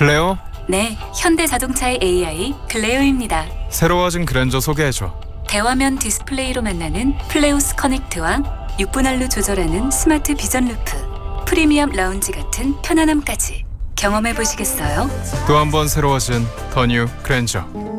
클레오, 네, 현대자동차의 AI 클레오입니다. 새로워진 그랜저 소개해줘. 대화면 디스플레이로 만나는 플레오스 커넥트와 6분할로 조절하는 스마트 비전 루프, 프리미엄 라운지 같은 편안함까지 경험해 보시겠어요? 또 한 번 새로워진 더 뉴 그랜저.